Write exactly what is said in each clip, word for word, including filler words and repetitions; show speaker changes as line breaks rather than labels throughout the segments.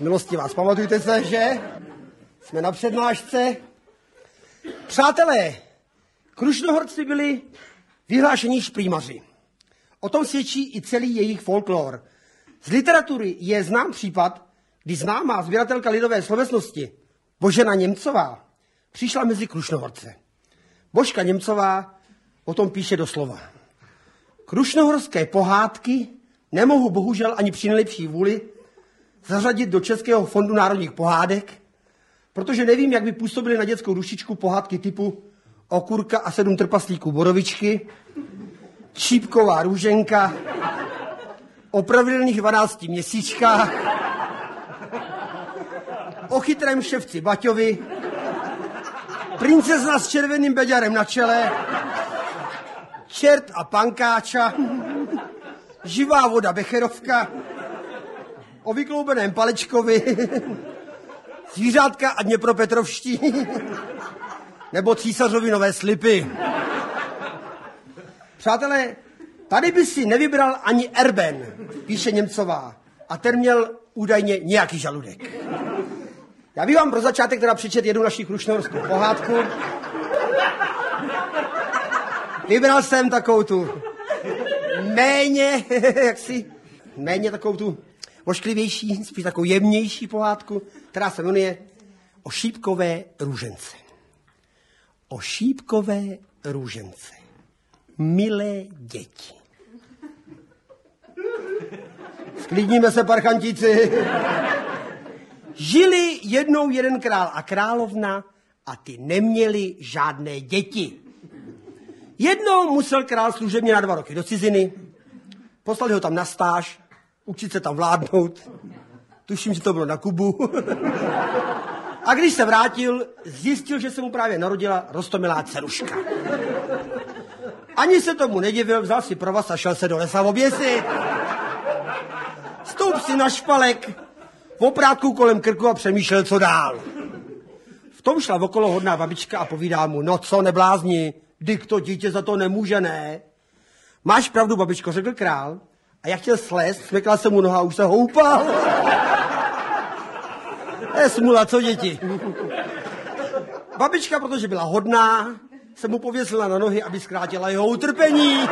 Milosti vás, pamatujte se, že? Jsme na přednášce. Přátelé, Krušnohorci byli vyhlášení šprýmaři. O tom svědčí i celý jejich folklor. Z literatury je znám případ, kdy známá sběratelka lidové slovesnosti Božena Němcová přišla mezi Krušnohorce. Božka Němcová o tom píše doslova. Krušnohorské pohádky nemohu bohužel ani při nejlepší vůli zařadit do Českého fondu národních pohádek, protože nevím, jak by působily na dětskou dušičku pohádky typu Okurka a sedm trpaslíků borovičky, Čípková růženka, o pravidelných dvanácti měsíčkách, o chytrém ševci Baťovi, princezna s červeným beďarem na čele, čert a pankáča, živá voda Becherovka, o vykloubeném Palečkovi, zvířátka a Dněpropetrovští, nebo císařovi nové slipy. Přátelé, tady by si nevybral ani Erben, píše Němcová, a ten měl údajně nějaký žaludek. Já bych vám pro začátek teda přečet jednu naši krušnohorskou pohádku. Vybral jsem takovou tu méně, jaksi, méně takovou tu ošklivější, spíš takovou jemnější pohádku, která se jmenuje O šípkové růžence. O šípkové růžence. Milé děti. Sklidníme se, parchantíci. Žili jednou jeden král a královna a ty neměli žádné děti. Jednou musel král služebně na dva roky do ciziny, poslali ho tam na stáž, učit se tam vládnout, tuším, že to bylo na Kubu. A když se vrátil, zjistil, že se mu právě narodila roztomilá dceruška. Ani se tomu nedivil, vzal si provaz a šel se do lesa oběsit. Stoup si na špalek, v oprátku kolem krku a přemýšlel, co dál. V tom šla okolo hodná babička a povídá mu, no co, neblázni, dyk to dítě za to nemůže, ne? Máš pravdu, babičko, řekl král. A jak chtěl slézt, smekla se mu noha a už se houpal. Je smula, co děti? Babička, protože byla hodná, se mu pověsila na nohy, aby zkrátila jeho utrpení.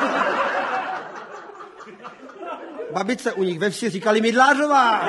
Babice u nich ve vsi říkali Mydlářová.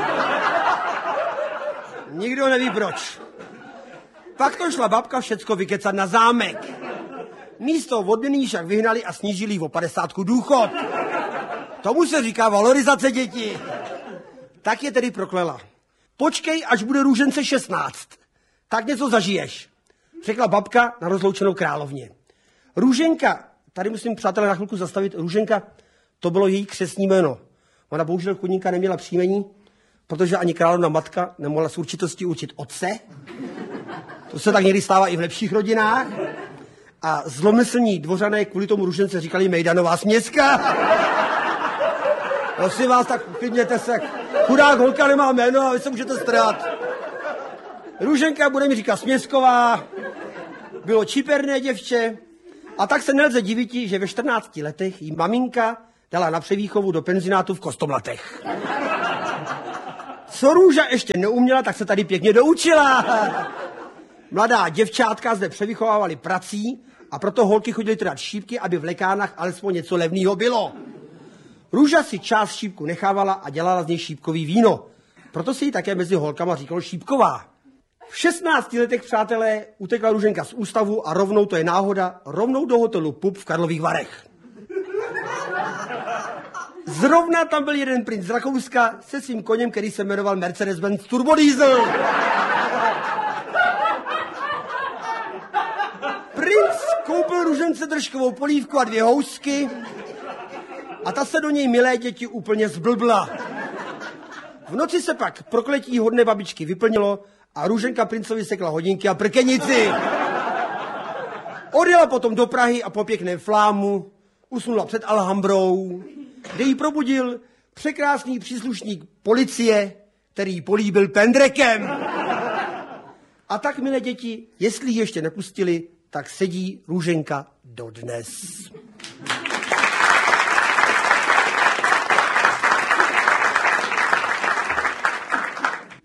Nikdo neví proč. Pak to šla babka všecko vykecat na zámek. Místo odmění však vyhnali a snížili o padesátku důchod. Tomu se říká valorizace, děti. Tak je tedy proklela. Počkej, až bude růžence šestnáct. Tak něco zažiješ, řekla babka na rozloučenou královně. Růženka, tady musím, přátelé, na chvilku zastavit, Růženka, to bylo její křestní jméno. Ona bohužel chudinka neměla příjmení, protože ani královna matka nemohla s určitostí určit otce. To se tak někdy stává i v lepších rodinách. A zlomyslní dvořané kvůli tomu Růžence říkali Mejdanová směska. Prosím vás, tak uklidněte se. Chudák holka nemá jméno a vy se můžete strát. Růženka bude mi říkat Směsková, bylo čiperné děvče a tak se nelze divit, že ve čtrnácti letech jí maminka dala na převýchovu do penzinátu v Kostomlatech. Co Růža ještě neuměla, tak se tady pěkně doučila. Mladá děvčátka zde převychovávali prací a proto holky chodily trhat šípky, aby v lekárnách alespoň něco levného bylo. Růža si část šípku nechávala a dělala z něj šípkový víno. Proto si ji také mezi holkama říkalo Šípková. V šestnácti letech, přátelé, utekla Růženka z ústavu a rovnou, to je náhoda, rovnou do hotelu Pup v Karlových Varech. Zrovna tam byl jeden princ z Rakouska se svým koněm, který se jmenoval Mercedes-Benz Turbodiesel. Princ koupil Růžence držkovou polívku a dvě housky a ta se do něj, milé děti, úplně zblbla. V noci se pak prokletí hodné babičky vyplnilo a Růženka princovi sekla hodinky a prkenici. Odjela potom do Prahy a po pěkném flámu usnula před Alhambrou, kde jí probudil překrásný příslušník policie, který ji políbil pendrekem. A tak, milé děti, jestli ji ještě nepustili, tak sedí Růženka dodnes.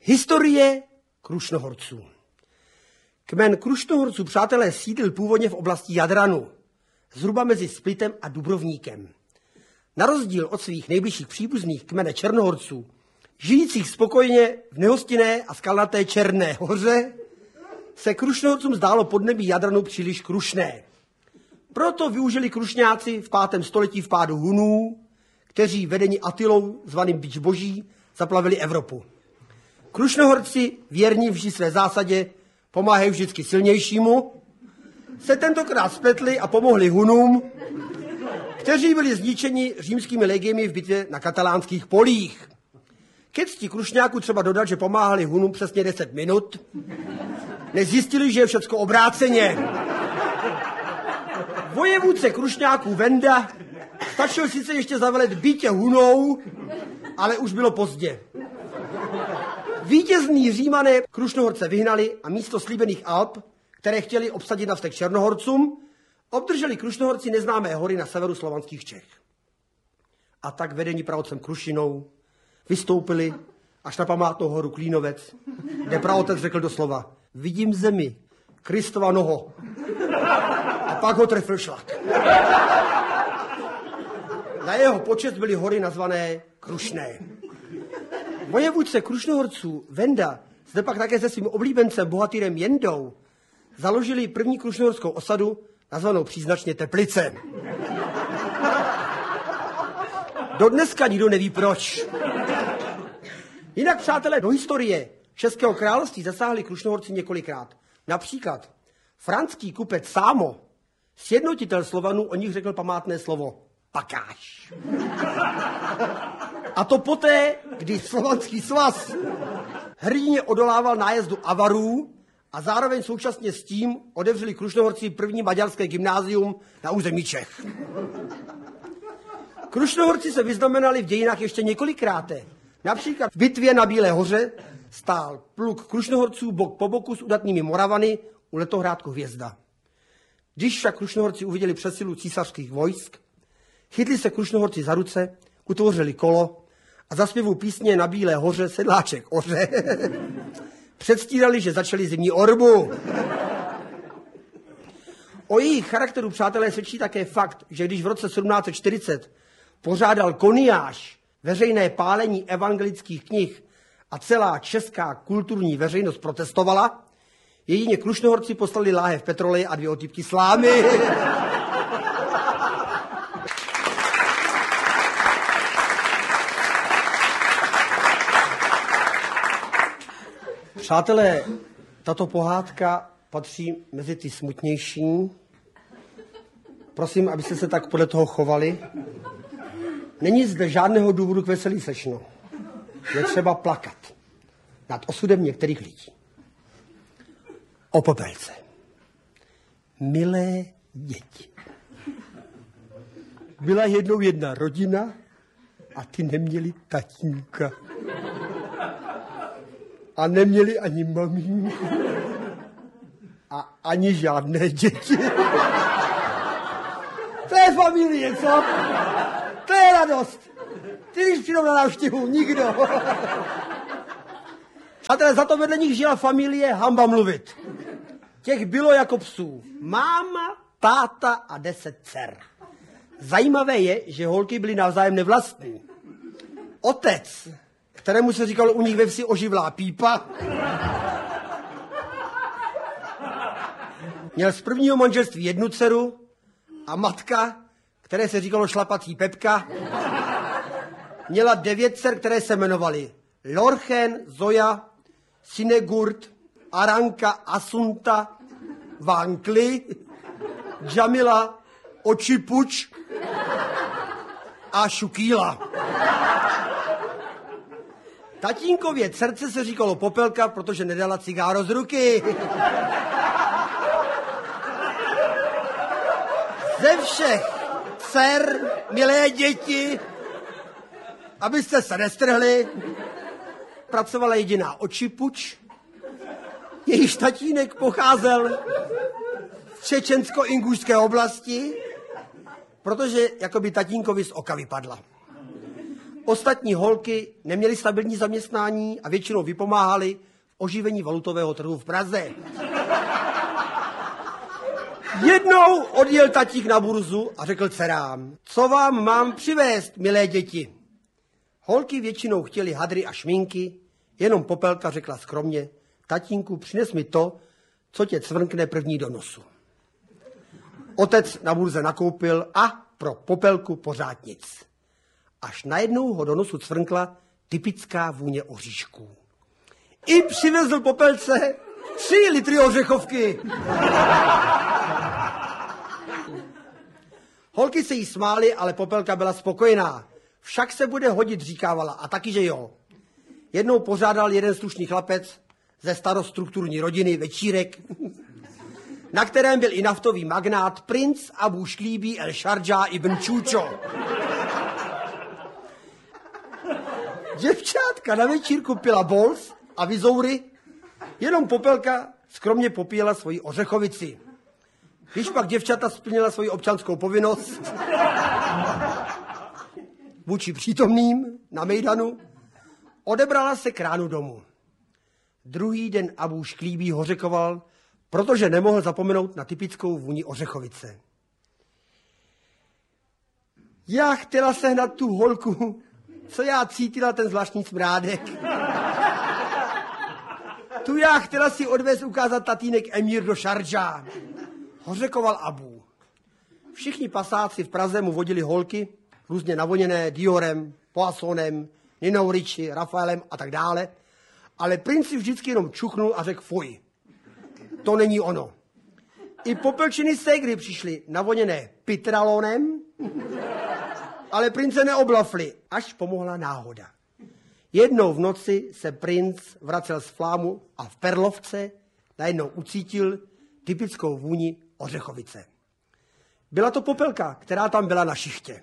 Historie Krušnohorců. Kmen Krušnohorců, přátelé, sídlil původně v oblasti Jadranu, zhruba mezi Splitem a Dubrovníkem. Na rozdíl od svých nejbližších příbuzných kmene Černohorců, žijících spokojně v nehostinné a skalnaté Černé hoře, se Krušnohorcům zdálo podnebí Jadranu příliš krušné. Proto využili Krušňáci v pátém století vpádu Hunů, kteří vedeni Atilou, zvaným Bič boží, zaplavili Evropu. Krušnohorci, věrní vždy své zásadě, pomáhají vždycky silnějšímu, se tentokrát spletli a pomohli Hunům, kteří byli zničeni římskými legiemi v bitvě na katalánských polích. Ke cti Krušňáků třeba dodat, že pomáhali Hunům přesně deset minut, než zjistili, že je všecko obráceně. Vojevůdce Krušňáků Venda stačil sice ještě zavelet bitě Hunou, ale už bylo pozdě. Vítězní Římané Krušnohorce vyhnali a místo slíbených Alp, které chtěli obsadit na vztek Černohorcům, obdrželi Krušnohorci neznámé hory na severu slovanských Čech. A tak vedení praotcem Krušinou vystoupili až na památnou horu Klínovec, kde praotec řekl doslova: vidím zemi, Kristova noho. A pak ho trefil šlak. Na jeho počest byly hory nazvané Krušné. Vojevůdce Krušnohorců Venda zde pak také se svým oblíbencem bohatýrem Jendou založili první krušnohorskou osadu, nazvanou příznačně Teplice. Dodneska nikdo neví proč. Jinak, přátelé, do historie Českého království zasáhli Krušnohorci několikrát. Například franský kupec Sámo, sjednotitel Slovanů, o nich řekl památné slovo pakáš. A to poté, kdy Slovanský svaz hrdinně odolával nájezdu Avarů a zároveň současně s tím otevřeli Krušnohorci první maďarské gymnázium na území Čech. Krušnohorci se vyznamenali v dějinách ještě několikrát. Například v bitvě na Bílé hoře stál pluk Krušnohorců bok po boku s udatnými Moravany u letohrádku Hvězda. Když však Krušnohorci uviděli přesilu císařských vojsk, chytli se Krušnohorci za ruce, utvořili kolo a za zpěvu písně Na Bílé hoře sedláček oře předstírali, že začali zimní orbu. O jejich charakteru, přátelé, svědčí také fakt, že když v roce sedmnáct set čtyřicet pořádal Koniáš veřejné pálení evangelických knih a celá česká kulturní veřejnost protestovala, jedině Krušnohorci poslali láhev petroleje a dvě otýpky slámy. Přátelé, tato pohádka patří mezi ty smutnější. Prosím, abyste se tak podle toho chovali. Není zde žádného důvodu k veselí, slečno. Je třeba plakat nad osudem některých lidí. O Popelce. Milé děti. Byla jednou jedna rodina a ty neměli tatínka. A neměli ani mamínku. A ani žádné děti. To je familie, co? To je radost. Ty, když přijdou na návštěvu, nikdo. A teda za to vedle nich žila familie, hamba mluvit. Těch bylo jako psů. Máma, táta a deset dcer. Zajímavé je, že holky byly navzájem nevlastní. Otec, kterému se říkalo u nich ve vsi oživlá pípa, měl z prvního manželství jednu dceru a matka, které se říkalo šlapací Pepka, měla devět dcer, které se jmenovaly Lorchen, Zoja, Sinegurt, Aranka, Asunta, Vankli, Džamila, Očipuč a Šukýla. Tatínkově dcerce se říkalo Popelka, protože nedala cigáro z ruky. Ze všech dcer, milé děti, abyste se nestrhli, pracovala jediná Očipuč, jejíž tatínek pocházel z čečensko-ingůšské oblasti, protože jakoby tatínkovi z oka vypadla. Ostatní holky neměly stabilní zaměstnání a většinou vypomáhaly v oživení valutového trhu v Praze. Jednou odjel tatík na burzu a řekl dcerám, co vám mám přivést, milé děti. Holky většinou chtěly hadry a šminky, jenom Popelka řekla skromně, tatínku, přines mi to, co tě cvrkne první do nosu. Otec na burze nakoupil a pro Popelku pořád nic. Až najednou ho do nosu cvrkla typická vůně oříšků. I přivezl Popelce tři litry ořechovky. Holky se jí smály, ale Popelka byla spokojená. Však se bude hodit, říkávala, a taky, že jo. Jednou pořádal jeden slušný chlapec ze starostrukturní rodiny večírek, na kterém byl i naftový magnát princ Abu Šlíbí el Šardžá ibn Čůčo. Děvčátka na večírku pila bols a vizoury, jenom Popelka skromně popíjela svoji ořechovici. Když pak děvčata splnila svoji občanskou povinnost vůči přítomným na mejdanu, odebrala se k ránu domů. Druhý den Abu Šklíbí hořekoval, protože nemohl zapomenout na typickou vůni ořechovice. Já chtěla sehnat tu holku, co já cítila ten zvláštní smrádek. Tu já chtěla si odvést ukázat tatínek Emír do Šardžá. Hořekoval Abu. Všichni pasáci v Praze mu vodili holky, různě navoněné Diorem, Poissonem, Ninou Ricci, Rafaelem a tak dále, ale princ si vždycky jenom čuchnul a řekl fuj. To není ono. I Popelčiny ségry přišly navoněné Pitralonem, ale prince neoblafli, až pomohla náhoda. Jednou v noci se princ vracel z Flámu a v Perlovce najednou ucítil typickou vůni ořechovice. Byla to Popelka, která tam byla na šichtě.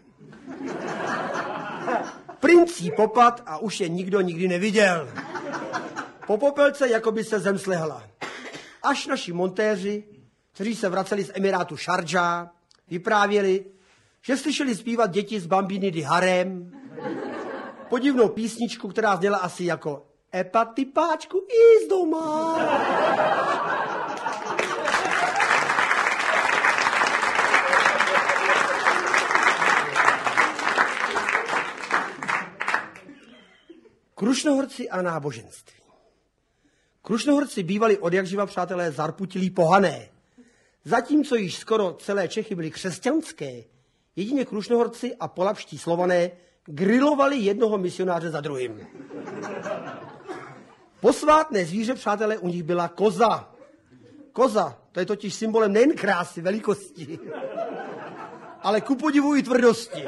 Princ jí popad a už je nikdo nikdy neviděl. Po Popelce jako by se zem slehla. Až naši montéři, kteří se vraceli z Emirátu Šardžá, vyprávěli, že slyšeli zpívat děti z Bambiny di Harem, podivnou písničku, která zněla asi jako Epa typáčku i z doma. Krušnohorci a náboženství. Krušnohorci bývali odjakživa, přátelé, zarputilí pohané. Zatímco již skoro celé Čechy byly křesťanské, jedině Krušnohorci a polabští Slované grilovali jednoho misionáře za druhým. Posvátné zvíře, přátelé, u nich byla koza. Koza, to je totiž symbolem nejen krásy, velikosti, ale ku podivu i tvrdosti.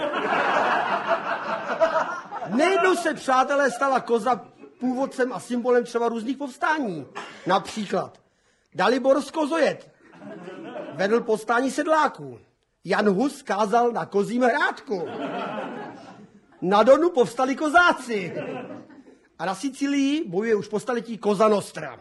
Nejednou se, přátelé, stala koza původcem a symbolem třeba různých povstání. Například Dalibor z Kozojet vedl povstání sedláků. Jan Hus kázal na kozím hrádku. Na Donu povstali kozáci. A na Sicílii bojuje už po staletí Cosa Nostra.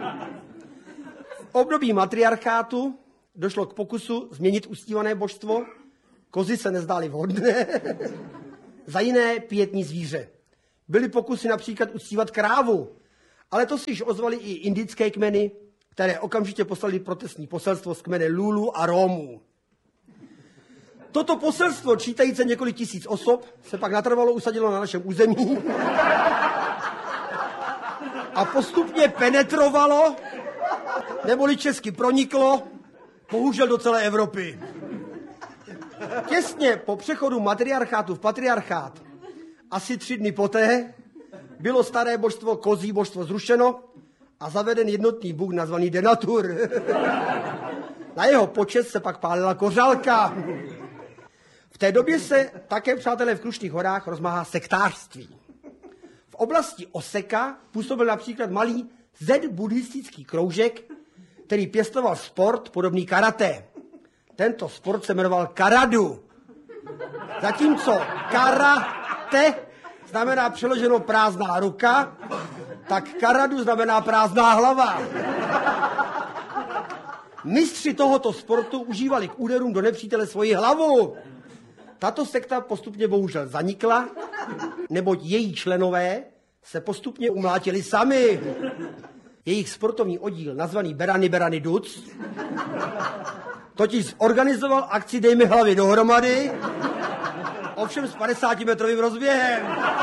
V období matriarchátu došlo k pokusu změnit uctívané božstvo. Kozy se nezdály vhodné za jiné pietní zvíře. Byly pokusy například uctívat krávu, ale to si již ozvaly i indické kmeny, které okamžitě poslali protestní poselstvo z kmene Lulu a Rómů. Toto poselstvo, čítající několik tisíc osob, se pak natrvalo usadilo na našem území a postupně penetrovalo, neboli česky proniklo, bohužel do celé Evropy. Těsně po přechodu matriarchátu v patriarchát, asi tři dny poté, bylo staré božstvo kozí božstvo zrušeno a zaveden jednotný bůh nazvaný Denatur. Na jeho počest se pak pálila kořálka. V té době se také, přátelé, v Krušných horách rozmáhá sektářství. V oblasti Oseka působil například malý zen buddhistický kroužek, který pěstoval sport podobný karate. Tento sport se jmenoval karadu. Zatímco karate znamená přeloženo prázdná ruka, tak karadu znamená prázdná hlava. Mistři tohoto sportu užívali k úderům do nepřítele svoji hlavu. Tato sekta postupně bohužel zanikla, neboť její členové se postupně umlátili sami. Jejich sportovní oddíl, nazvaný Berany Berany Duc, totiž zorganizoval akci Dej mi hlavy dohromady, ovšem s padesátimetrovým rozběhem.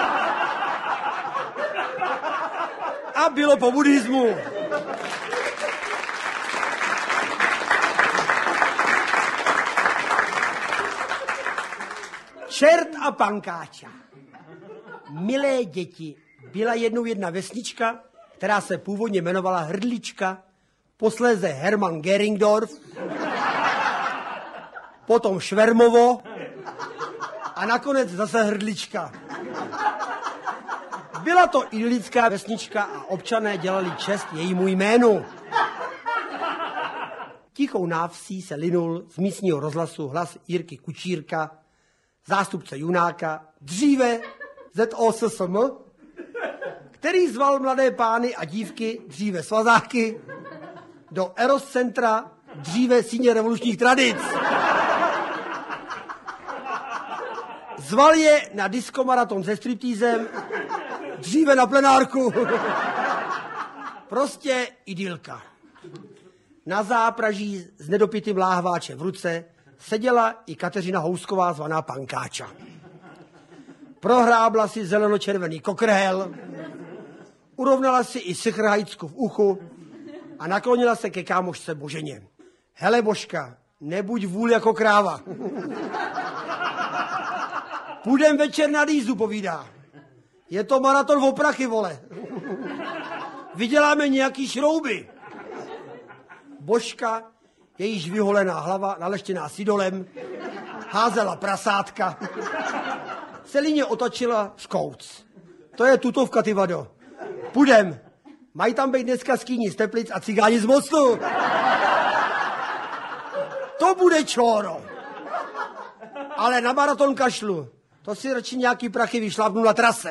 A bylo po buddhismu. Čert a pankáča. Milé děti, byla jednou jedna vesnička, která se původně jmenovala Hrdlička, posléze Hermann Geringdorf, potom Švermovo a nakonec zase Hrdlička. Byla to idylická vesnička a občané dělali čest jejímu jménu. Tichou návsí se linul z místního rozhlasu hlas Jirky Kučírka, zástupce Junáka, dříve Z O S S M, který zval mladé pány a dívky, dříve svazáky, do Eros centra, dříve síně revolučních tradic. Zval je na diskomaraton se striptýzem, dříve na plenárku. Prostě idylka. Na zápraží s nedopitým láhváčem v ruce seděla i Kateřina Housková, zvaná Pankáča. Prohrábla si zeleno-červený kokrhel, urovnala si i sichrhajcku v uchu a naklonila se ke kámošce Boženě. Hele Božka, nebuď vůl jako kráva. Půjdem večer na dýzu, povídá. Je to maraton v prachy, vole. Vyděláme nějaký šrouby. Božka, jejíž vyholená hlava, naleštěná sidolem, házela prasátka, se líně otočila škouc. To je tutovka, ty vado. Půjdem. Mají tam být dneska skýni z Teplic a cigáni z Mostu. To bude čoro. Ale na maraton kašlu. To si radši nějaký prachy vyšlápnu na trase.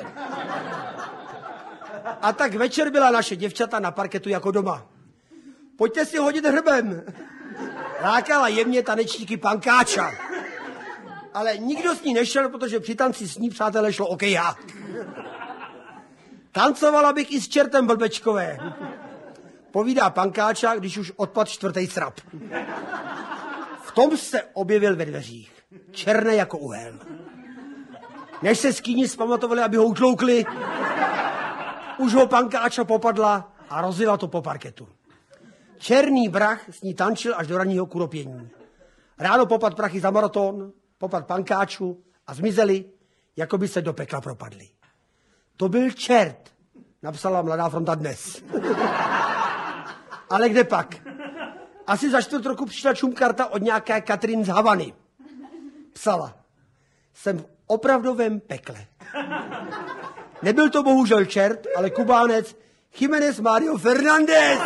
A tak večer byla naše děvčata na parketu jako doma. Pojďte si hodit hrbem. Lákala jemně tanečníky Pankáča. Ale nikdo s ní nešel, protože při tanci s ní, přátelé, šlo o kejhák. Tancovala bych i s čertem Blbečkové. Povídá Pankáča, když už odpad čtvrtý srap. V tom se objevil ve dveřích. Černé jako uhel. Než se skýni zpamatovali, aby ho utloukli, už ho Pankáča popadla a rozjela to po parketu. Černý vrah s ní tančil až do ranního kuropění. Ráno popad prachy za maraton, popad Pankáču a zmizeli, jako by se do pekla propadli. To byl čert, napsala Mladá fronta dnes. Ale kde pak? Asi za čtvrt roku přišla čumkarta od nějaké Katrin z Havany. Psala, jsem v opravdovém pekle. Nebyl to bohužel čert, ale Kubánec Jiménez Mario Fernández.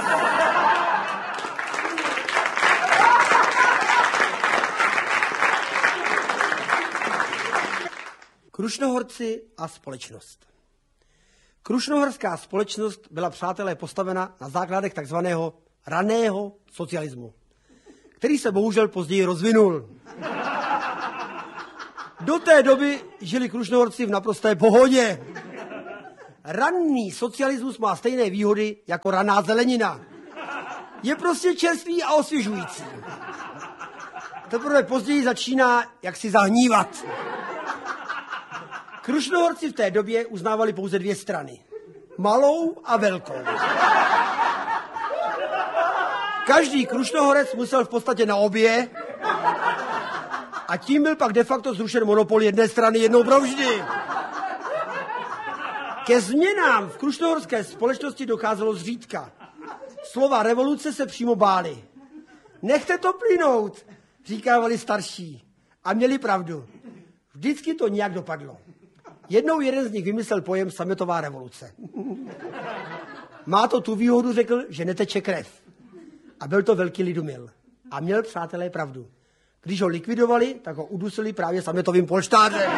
Krušnohorci a společnost. Krušnohorská společnost byla, přátelé, postavena na základech takzvaného raného socialismu, který se bohužel později rozvinul. Do té doby žili Krušnohorci v naprosté pohodě. Ranný socialismus má stejné výhody jako raná zelenina. Je prostě čerstvý a osvěžující. Teprve později začíná jaksi zahnívat. Krušnohorci v té době uznávali pouze dvě strany. Malou a velkou. Každý Krušnohorec musel v podstatě na obě a tím byl pak de facto zrušen monopol jedné strany jednou provždy. Ke změnám v krušnohorské společnosti docházelo zřídka. Slova revoluce se přímo báli. Nechte to plynout, říkávali starší. A měli pravdu. Vždycky to nějak dopadlo. Jednou jeden z nich vymyslel pojem sametová revoluce. Má to tu výhodu, řekl, že neteče krev. A byl to velký lidumil. A měl, přátelé, pravdu. Když ho likvidovali, tak ho udusili právě sametovým polštářem.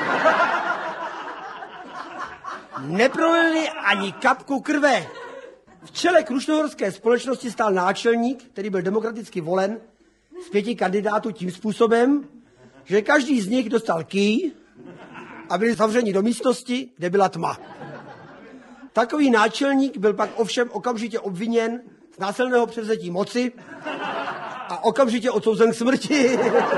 Neprolili ani kapku krve. V čele krušnohorské společnosti stál náčelník, který byl demokraticky volen z pěti kandidátů tím způsobem, že každý z nich dostal kýj a byli zavřeni do místnosti, kde byla tma. Takový náčelník byl pak ovšem okamžitě obviněn z násilného převzetí moci a okamžitě odsouzen k smrti.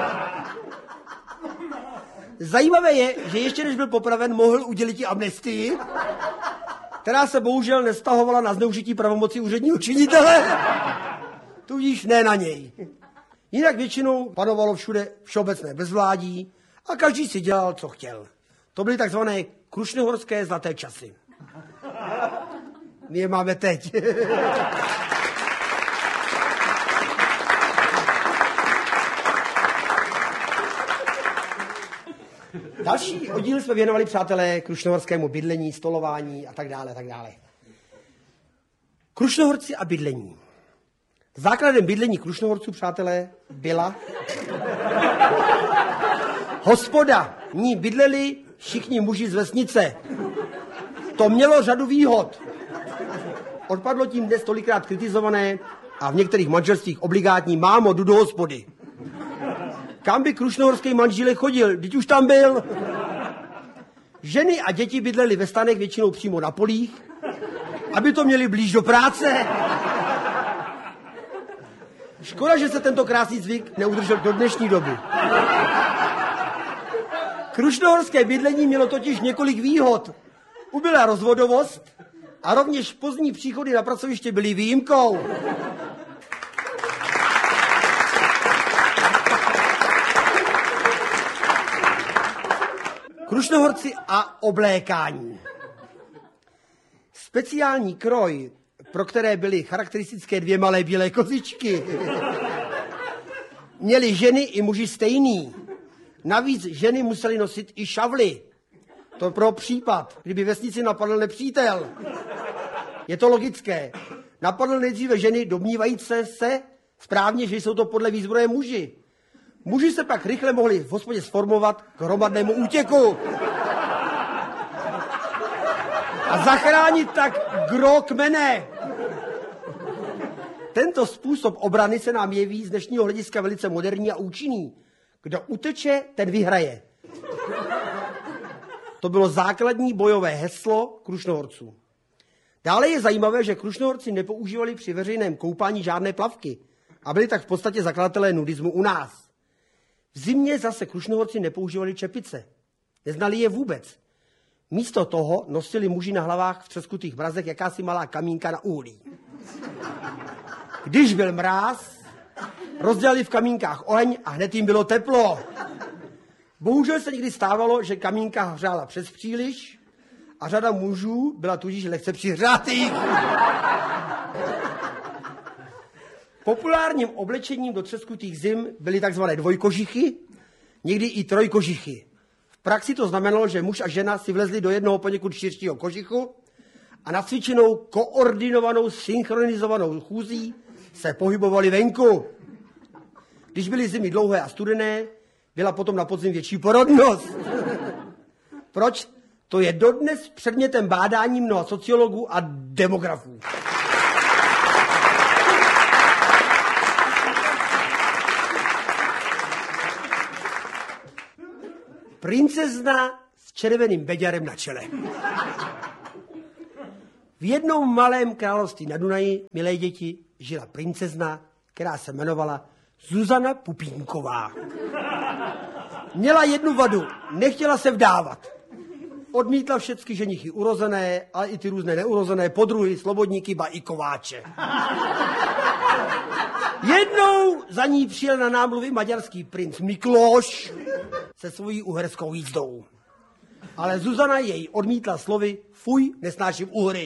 Zajímavé je, že ještě než byl popraven, mohl udělit i amnestii, která se bohužel nestahovala na zneužití pravomoci úředního činitele, tudíž ne na něj. Jinak většinou panovalo všude všeobecné bezvládí a každý si dělal, co chtěl. To byly takzvané krušnohorské zlaté časy. My je máme teď. Další oddíl jsme věnovali, přátelé, krušnohorskému bydlení, stolování a tak dále, a tak dále. Krušnohorci a bydlení. Základem bydlení Krušnohorců, přátelé, byla hospoda. V ní bydleli všichni muži z vesnice. To mělo řadu výhod. Odpadlo tím dnes tolikrát kritizované a v některých manželstvích obligátní mámo, jdu do hospody. Kam by krušnohorský manžílek chodil, když už tam byl? Ženy a děti bydleli ve stanech většinou přímo na polích, aby to měli blíž do práce. Škoda, že se tento krásný zvyk neudržel do dnešní doby. Krušnohorské bydlení mělo totiž několik výhod. Ubyla rozvodovost a rovněž pozdní příchody na pracoviště byly výjimkou. Krušnohorci a oblékání. Speciální kroj, pro které byly charakteristické dvě malé bílé kozičky, měly ženy i muži stejný. Navíc ženy musely nosit i šavly. To pro případ, kdyby vesnici napadl nepřítel. Je to logické. Napadl nejdříve ženy, domnívající se správně, že jsou to podle výzbroje muži. Muži se pak rychle mohli v hospodě sformovat k hromadnému útěku. A zachránit tak gro kmene. Tento způsob obrany se nám jeví z dnešního hlediska velice moderní a účinný. Kdo uteče, ten vyhraje. To bylo základní bojové heslo Krušnohorců. Dále je zajímavé, že Krušnohorci nepoužívali při veřejném koupání žádné plavky a byli tak v podstatě zakladatelé nudismu u nás. V zimě zase Krušnohorci nepoužívali čepice. Neznali je vůbec. Místo toho nosili muži na hlavách v třeskutých mrazech jakási malá kamínka na uhlí. Když byl mráz, rozdělali v kamínkách oheň a hned jim bylo teplo. Bohužel se někdy stávalo, že kamínka hřála přes příliš a řada mužů byla tudíž lehce přihřátých. Populárním oblečením do třeskutých zim byly takzvané dvojkožichy, někdy i trojkožichy. V praxi to znamenalo, že muž a žena si vlezli do jednoho poněkud širšího kožichu a nacvičenou, koordinovanou, synchronizovanou chůzí se pohybovali venku. Když byly zimy dlouhé a studené, byla potom na podzim větší porodnost. Proč? To je dodnes předmětem bádání mnoha sociologů a demografů. Princezna s červeným beďarem na čele. V jednom malém království na Dunaji, milé děti, žila princezna, která se jmenovala Zuzana Pupínková. Měla jednu vadu, nechtěla se vdávat. Odmítla všechny ženichy urozené, ale i ty různé neurozené podruhy, slobodníky, ba i kováče. Jednou za ní přijel na námluvy maďarský princ Mikloš se svojí uherskou jízdou. Ale Zuzana jej odmítla slovy fuj, nesnáším Uhry.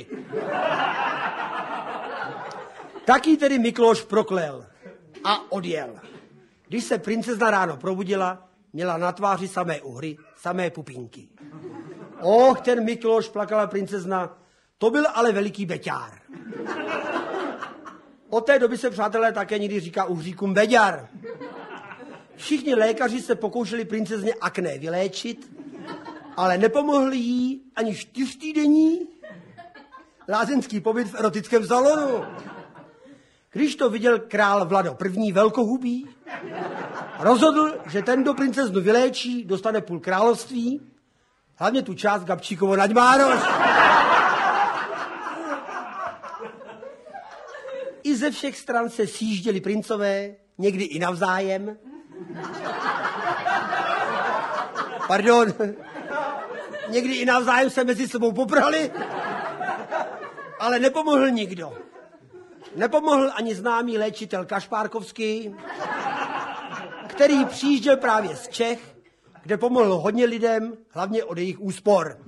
Taky tedy Mikloš proklel a odjel. Když se princezna ráno probudila, měla na tváři samé Uhry, samé pupínky. Och, ten Mikloš, plakala princezna, to byl ale veliký beťár. Od té doby se, přátelé, také někdy říká Uhříkům beďar. Všichni lékaři se pokoušeli princezně akné vyléčit, ale nepomohli jí ani čtyřtýdenní lázeňský pobyt v erotickém salonu. Když to viděl král Vlado první velkohubý, rozhodl, že ten, kdo princeznu vyléčí, dostane půl království, hlavně tu část Gabčíkovo Naďmároš. I ze všech stran se sjížděli princové, někdy i navzájem. Pardon. Někdy i navzájem se mezi sebou poprali, ale nepomohl nikdo. Nepomohl ani známý léčitel Kašpárkovský, který přijížděl právě z Čech, kde pomohl hodně lidem, hlavně od jejich úspor.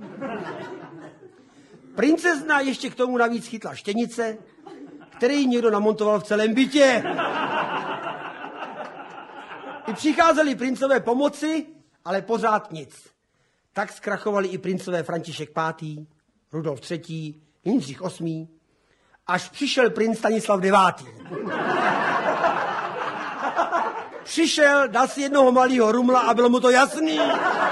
Princezna ještě k tomu navíc chytla štěnice, který někdo namontoval v celém bytě. I přicházeli princové pomoci, ale pořád nic. Tak zkrachovali i princové František pátý, Rudolf třetí, Jindřich osmý, až přišel princ Stanislav devátý. Přišel, dal si jednoho malého rumla a bylo mu to jasný.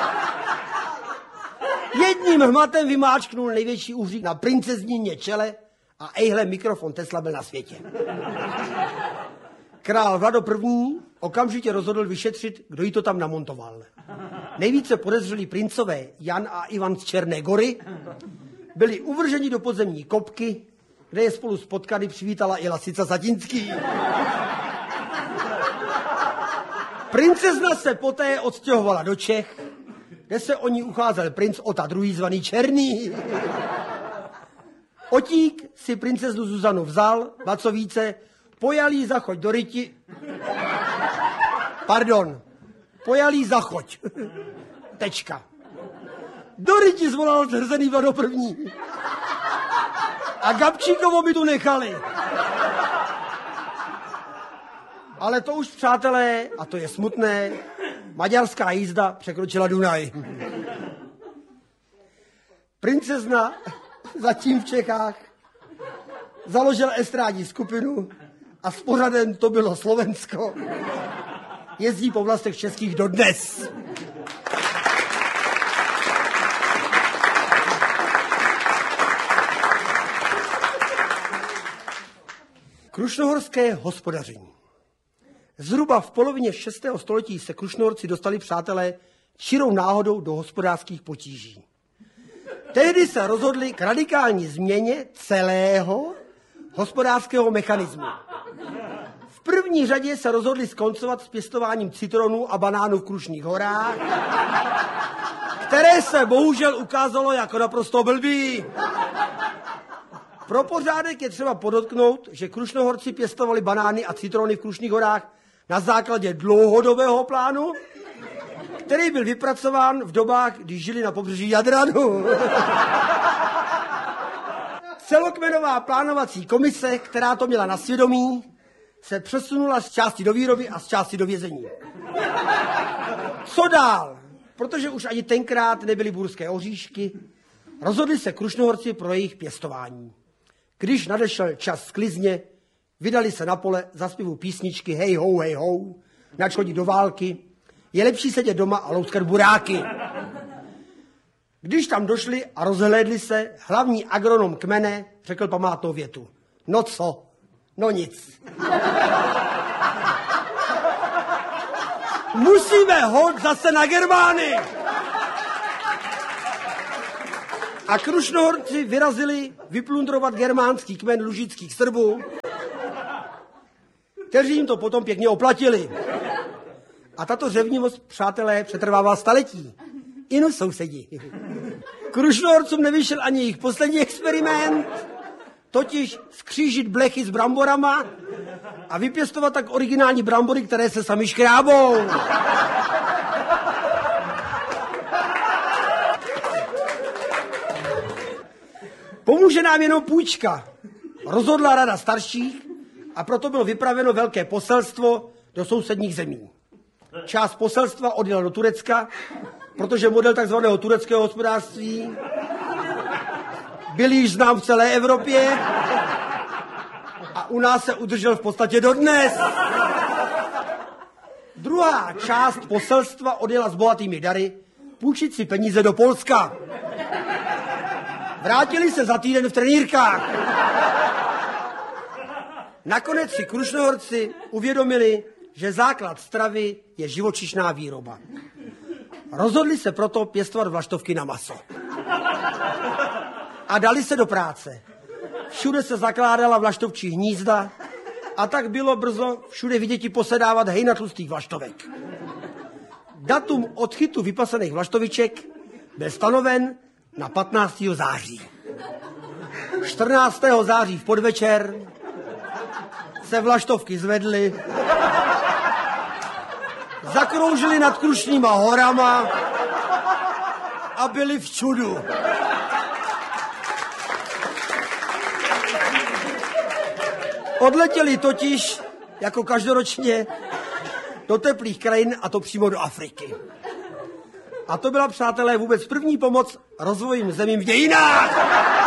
Jedním hmatem vymáčknul největší uhřík na princeznině čele a ejhle, mikrofon Tesla byl na světě. Král Vlado první okamžitě rozhodl vyšetřit, kdo jí to tam namontoval. Nejvíce podezřelí princové Jan a Ivan z Černé Gory byli uvrženi do podzemní kopky, kde je spolu s potkany přivítala i Lasica Satinský. Princezna se poté odstěhovala do Čech, kde se o ní ucházel princ Ota druhý zvaný Černý. Otík si princeznu Zuzanu vzal, ba co více, pojal jí zachoď do ryti. Pardon, pojal jí zachoď. Tečka. Do ryti zvolal zhrzený Vlado první. A Gabčíkovo by tu nechali. Ale to už, přátelé, a to je smutné, maďarská jízda překročila Dunaj. Princezna zatím v Čechách založila estrádní skupinu a s pořadem To bylo Slovensko. Jezdí po vlastech českých dodnes. Krušnohorské hospodaření. Zhruba v polovině šestého století se Krušnohorci dostali, přátelé, čirou náhodou do hospodářských potíží. Tehdy se rozhodli k radikální změně celého hospodářského mechanismu. V první řadě se rozhodli skoncovat s pěstováním citronů a banánů v Krušných horách, které se bohužel ukázalo jako naprosto blbý. Pro pořádek je třeba podotknout, že Krušnohorci pěstovali banány a citrony v Krušných horách na základě dlouhodobého plánu, který byl vypracován v dobách, kdy žili na pobřeží Jadranu. Celokmenová plánovací komise, která to měla na svědomí, se přesunula z části do výroby a z části do vězení. Co dál? Protože už ani tenkrát nebyly burské oříšky, rozhodli se Krušnohorci pro jejich pěstování. Když nadešel čas sklizně, vydali se na pole za zpěvu písničky Hej ho, hej ho, nač chodit do války, je lepší sedět doma a louskat buráky. Když tam došli a rozhlédli se, hlavní agronom kmene řekl památnou větu. No co? No nic. Musíme hod zase na Germány. A Krušnohorci vyrazili vyplundrovat germánský kmen lužických Srbů, kteří jim to potom pěkně oplatili. A tato řevnivost, přátelé, přetrvává staletí. Inu sousedi. Krušnohorcům nevyšel ani jejich poslední experiment, totiž skřížit blechy s bramborama a vypěstovat tak originální brambory, které se sami škrábou. Pomůže nám jenom půjčka. Rozhodla rada starších a proto bylo vypraveno velké poselstvo do sousedních zemí. Část poselstva odjela do Turecka, protože model takzvaného tureckého hospodářství byl již znám v celé Evropě a u nás se udržel v podstatě dodnes. Druhá část poselstva odjela s bohatými dary půjčit si peníze do Polska. Vrátili se za týden v trenýrkách. Nakonec si Krušnohorci uvědomili, že základ stravy je živočišná výroba. Rozhodli se proto pěstovat vlaštovky na maso. A dali se do práce. Všude se zakládala vlaštovčí hnízda a tak bylo brzo všude viděti posedávat hejna tlustých vlaštovek. Datum odchytu vypasených vlaštoviček byl stanoven na patnáctého září. čtrnáctého září v podvečer se vlaštovky zvedly, zakroužily nad Krušnýma horama a byly v čudu. Odletěli totiž, jako každoročně, do teplých krajin, a to přímo do Afriky. A to byla, přátelé, vůbec první pomoc rozvojovým zemím v dějinách.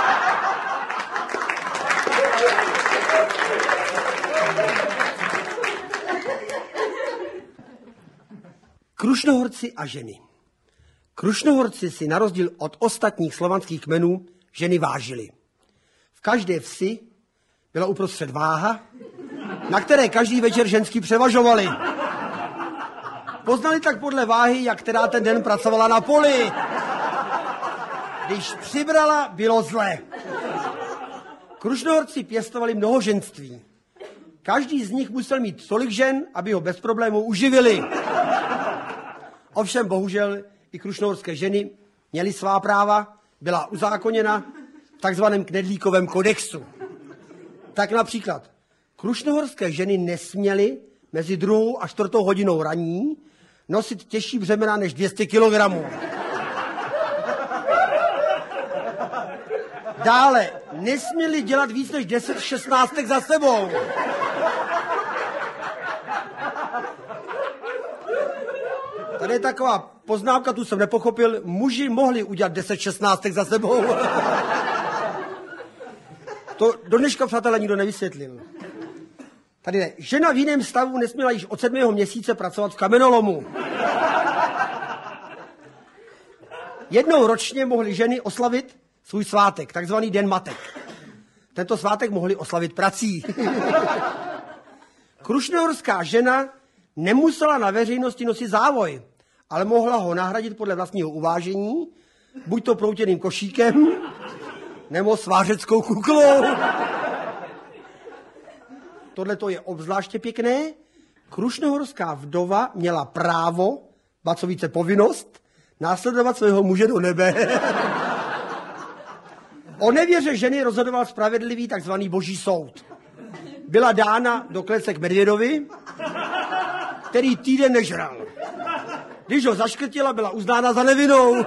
Krušnohorci a ženy. Krušnohorci si na rozdíl od ostatních slovanských kmenů ženy vážili. V každé vsi byla uprostřed váha, na které každý večer ženský převažovali. Poznali tak podle váhy, jak která ten den pracovala na poli. Když přibrala, bylo zle. Krušnohorci pěstovali mnohoženství. Každý z nich musel mít tolik žen, aby ho bez problémů uživili. Ovšem, bohužel, i krušnohorské ženy měly svá práva, byla uzákoněna v takzvaném knedlíkovém kodexu. Tak například krušnohorské ženy nesměly mezi druhou a čtvrtou hodinou raní nosit těžší břemena než dvě stě kilogramů. Dále nesměly dělat víc než deset šestnáctek za sebou. Tady je taková poznámka, tu jsem nepochopil. Muži mohli udělat deset šestnáctek za sebou. To do dneška, přátelé, nikdo nevysvětlil. Tady ne. Žena v jiném stavu nesměla již od sedmého měsíce pracovat v kamenolomu. Jednou ročně mohly ženy oslavit svůj svátek, takzvaný Den matek. Tento svátek mohli oslavit prací. Krušnohorská žena nemusela na veřejnosti nosit závoj, ale mohla ho nahradit podle vlastního uvážení, buď to proutěným košíkem, nebo svářeckou kuklou. Tohle to je obzvláště pěkné. Krušnohorská vdova měla právo, ba co více povinnost, následovat svého muže do nebe. O nevěře ženy rozhodoval spravedlivý takzvaný boží soud. Byla dána do klece k medvědovi, který týden nežral. Když ho zaškrtila, byla uznána za nevinnou.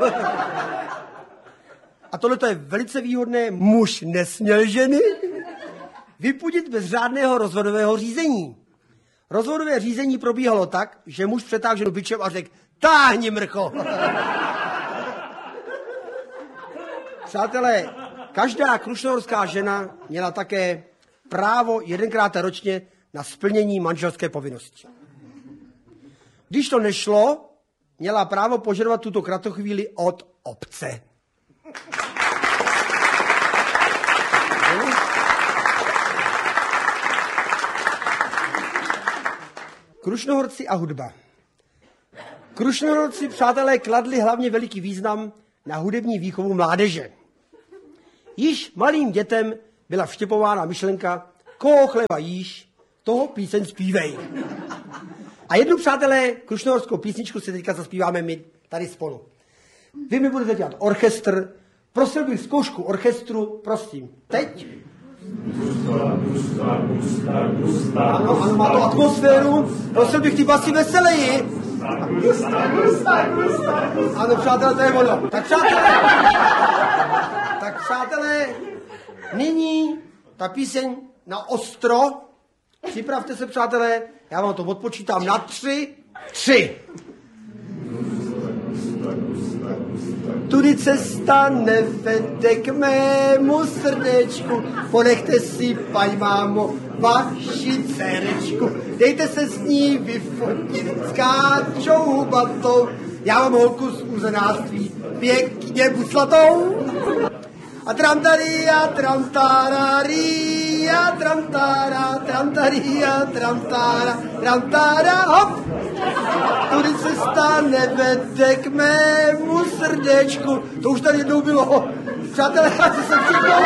A tohle je velice výhodné. Muž nesměl ženy vypudit bez řádného rozvodového řízení. Rozvodové řízení probíhalo tak, že muž přetáhl ženu bičem a řekl: táhni, mrcho. Přátelé, každá krušnohorská žena měla také právo jedenkrát ročně na splnění manželské povinnosti. Když to nešlo, měla právo požadovat tuto kratochvíli od obce. Krušnohorci a hudba. Krušnohorci, přátelé, kladli hlavně veliký význam na hudební výchovu mládeže. Již malým dětem byla vštěpována myšlenka: koho chleba jíš, toho píseň zpívej. A jednu, přátelé, krušnohorskou písničku si teďka zaspíváme my tady spolu. Vy mi budete dělat orchestr. Prosil bych zkoušku orchestru, prosím. Teď. Ano, ano, má to atmosféru. Prosil bych ty basy veseleji. Ano, přátelé, to je ono. Tak přátelé, tak přátelé, nyní ta píseň na ostro. Připravte se, přátelé, já vám to odpočítám na tři. Tři. Tudy cesta nevede k mému srdečku, ponechte si, paň mámo, vaši dcerečku. Dejte se s ní vyfotit s Káčou hubatou, já mám holku z uzenáctví, pěkně buslatou. A tram tady a tram tarari, tramtaria, tramtára, tramtaria, tramtára, tramtára, hop. Tudy cesta nevede k mému srdéčku. To už tady jednou bylo. Přátelé, já si se přijďou.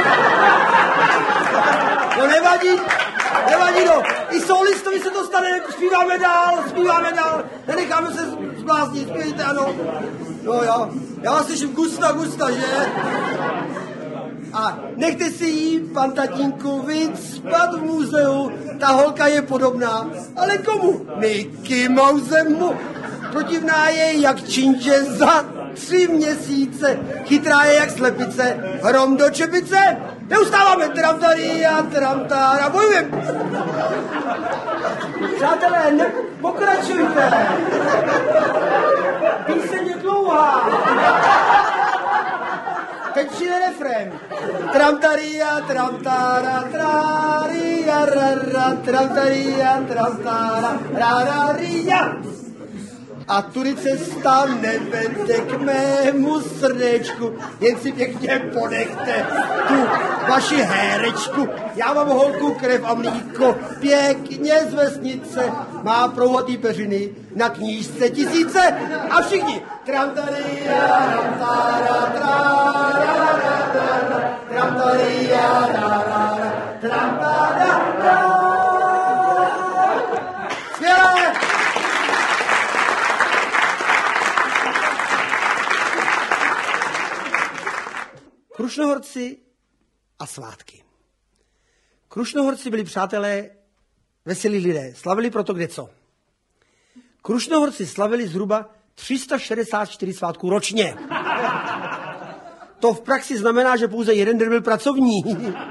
No nevadí, nevadí, no. I solistovi se to stane, zpíváme dál, zpíváme dál. Nenecháme se zbláznit, zpívejte, ano. No jo, já vás slyším gusta, gusta, že? A nechte si jí, pan tatínku, vycpat v muzeu. Ta holka je podobná, ale komu? Mickey Mousemu. Protivná je jak činže za tři měsíce. Chytrá je jak slepice, hrom do čepice. Neustáváme tramtaria, tramtára, bojujeme. Přátelé, ne, pokračujte. Píseň je dlouhá. Teď přijde refrém. Tramtaria, tramtára, trária, rara, tramtaria, tramtára, rararia. A tudy cesta nevede k mému srdéčku, jen si pěkně ponechte tu vaši hérečku. Já mám holku, krev a mlíko, pěkně z vesnice, má prouhatý peřiny, na knížce tisíce a všichni. Tramtaria, tramtára, trára, tramtaria, tramtára, skvělé! Krušnohorci a svátky. Krušnohorci byli přátelé veselí lidé, slavili proto kdeco. Krušnohorci slavili zhruba tři sta šedesát čtyři svátků ročně. To v praxi znamená, že pouze jeden den byl pracovní.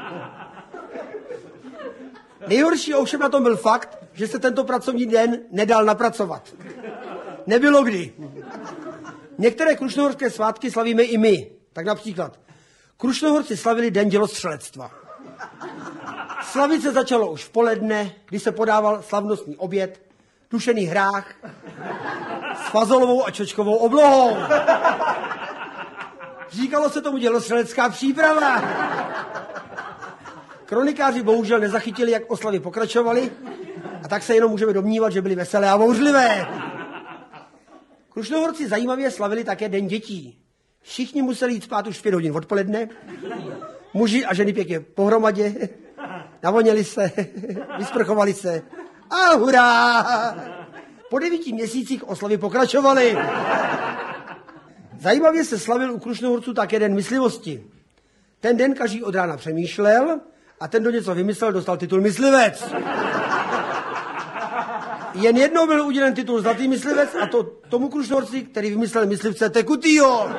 Nejhorší ovšem na tom byl fakt, že se tento pracovní den nedal napracovat. Nebylo kdy. Některé krušnohorské svátky slavíme i my. Tak například Krušnohorci slavili Den dělostřelectva. Slavit se začalo už v poledne, kdy se podával slavnostní oběd, dušený hrách s fazolovou a čočkovou oblohou. Říkalo se tomu dělostřelecká příprava. Kronikáři bohužel nezachytili, jak oslavy pokračovaly, a tak se jenom můžeme domnívat, že byly veselé a bouřlivé. Krušnohorci zajímavě slavili také Den dětí. Všichni museli jít spát už v pět hodin odpoledne, muži a ženy pěkně pohromadě, navoněli se, vysprchovali se a hurá! Po devíti měsících oslavy pokračovaly. Zajímavě se slavil u Krušnohorců také Den myslivosti. Ten den každý od rána přemýšlel a ten, kdo něco vymyslel, dostal titul myslivec. Jen jednou byl udělen titul Zlatý myslivec, a to tomu Krušnohorci, který vymyslel myslivce tekutýho.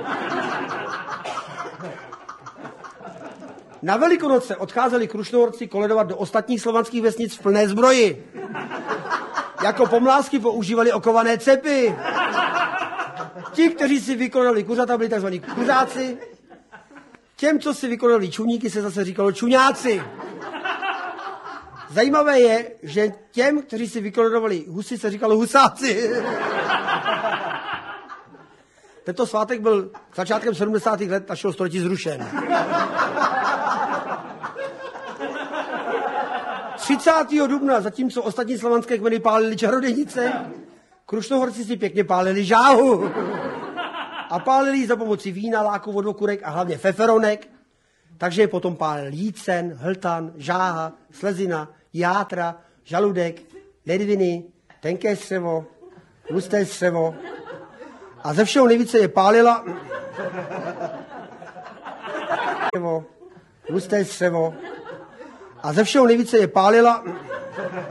Na Velikonoce odcházeli Krušnohorci koledovat do ostatních slovanských vesnic v plné zbroji. Jako pomlásky používali okované cepy. Ti, kteří si vykonali kuřata, byli tzv. Kuřáci. Těm, co si vykonali čuníky, se zase říkalo čuňáci. Zajímavé je, že těm, kteří si vykoledovali husy, se říkalo husáci. Tento svátek byl začátkem sedmdesátých let našeho století zrušen. třicátého dubna, zatímco ostatní slovanské kmeny pálili čarodějnice, Krušnohorci si pěkně pálili žáhu. A pálili ji za pomoci vína, láku, vodokurek a hlavně feferonek. Takže je potom pálil jícen, hltan, žáha, slezina, játra, žaludek, ledviny, tenké střevo, tlusté střevo. A ze všeho nejvíce je pálila tlusté střevo. A ze všeho nejvíce je pálila